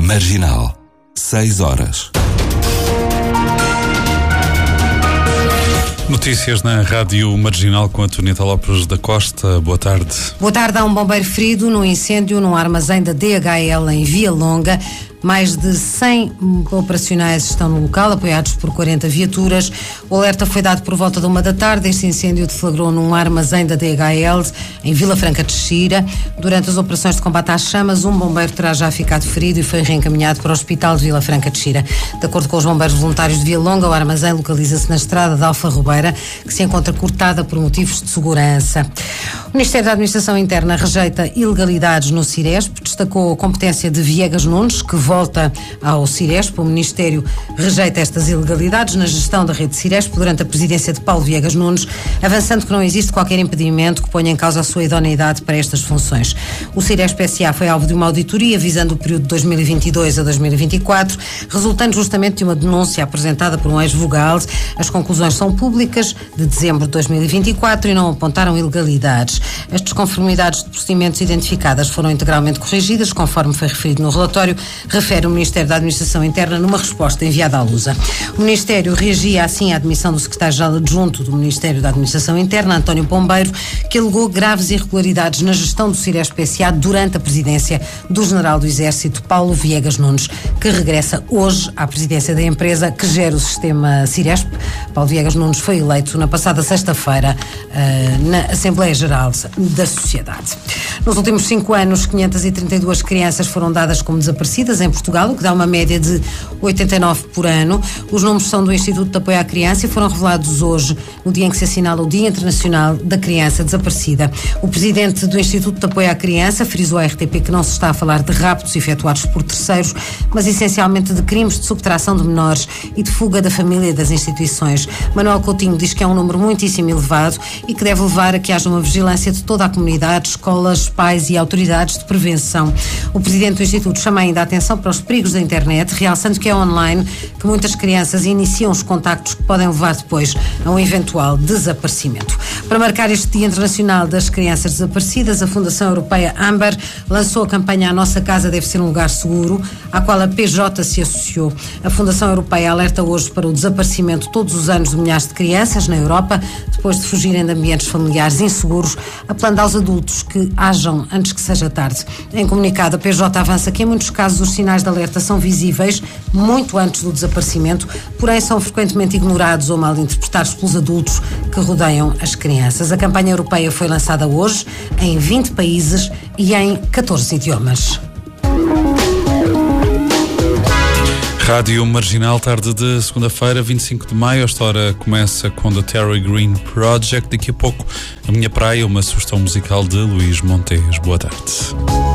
Marginal, 6 horas. Notícias na Rádio Marginal com a Antonieta Lopes da Costa. Boa tarde. Boa tarde. Há um bombeiro ferido num incêndio num armazém da DHL em Via Longa. Mais de 100 operacionais estão no local, apoiados por 40 viaturas. O alerta foi dado por volta de 1 da tarde. Este incêndio deflagrou num armazém da DHL em Vila Franca de Xira. Durante as operações de combate às chamas, um bombeiro terá já ficado ferido e foi reencaminhado para o Hospital de Vila Franca de Xira. De acordo com os bombeiros voluntários de Via Longa, o armazém localiza-se na estrada de Alfarrobeira, que se encontra cortada por motivos de segurança. O Ministério da Administração Interna rejeita ilegalidades no Ciresp. Destacou a competência de Viegas Nunes, que volta ao Ciresp. O Ministério rejeita estas ilegalidades na gestão da rede Ciresp durante a presidência de Paulo Viegas Nunes, avançando que não existe qualquer impedimento que ponha em causa a sua idoneidade para estas funções. O Ciresp S.A. foi alvo de uma auditoria visando o período de 2022 a 2024, resultando justamente de uma denúncia apresentada por um ex-vogal. As conclusões são públicas, de dezembro de 2024, e não apontaram ilegalidades. As desconformidades de procedimentos identificadas foram integralmente corrigidas, conforme foi referido no relatório, refere o Ministério da Administração Interna numa resposta enviada à Lusa. O Ministério reagia assim à admissão do secretário-geral adjunto do Ministério da Administração Interna, António Pombeiro, que alegou graves irregularidades na gestão do Ciresp S.A. durante a presidência do General do Exército, Paulo Viegas Nunes, que regressa hoje à presidência da empresa que gera o sistema Ciresp. Paulo Viegas Nunes foi eleito na passada sexta-feira na Assembleia Geral da Sociedade. Nos últimos 5 anos, 532 crianças foram dadas como desaparecidas em Portugal, o que dá uma média de 89 por ano. Os números são do Instituto de Apoio à Criança e foram revelados hoje, no dia em que se assinala o Dia Internacional da Criança Desaparecida. O presidente do Instituto de Apoio à Criança frisou à RTP que não se está a falar de raptos efetuados por terceiros, mas essencialmente de crimes de subtração de menores e de fuga da família e das instituições. Manuel Coutinho diz que é um número muitíssimo elevado e que deve levar a que haja uma vigilância de toda a comunidade, escolas, pais e autoridades de prevenção. O presidente do Instituto chama ainda a atenção para os perigos da internet, realçando que é online que muitas crianças iniciam os contactos que podem levar depois a um eventual desaparecimento. Para marcar este Dia Internacional das Crianças Desaparecidas, a Fundação Europeia Amber lançou a campanha A Nossa Casa Deve Ser um Lugar Seguro, à qual a PJ se associou. A Fundação Europeia alerta hoje para o desaparecimento todos os anos de milhares de crianças na Europa, depois de fugirem de ambientes familiares inseguros, apelando aos adultos que ajam antes que seja tarde. Em comunicado, a PJ avança que em muitos casos os sinais de alerta são visíveis muito antes do desaparecimento, porém são frequentemente ignorados ou mal interpretados pelos adultos que rodeiam as crianças. A campanha europeia foi lançada hoje em 20 países e em 14 idiomas. Rádio Marginal, tarde de segunda-feira, 25 de maio. Esta hora começa com The Terry Green Project. Daqui a pouco, A Minha Praia, uma sugestão musical de Luís Montes. Boa tarde.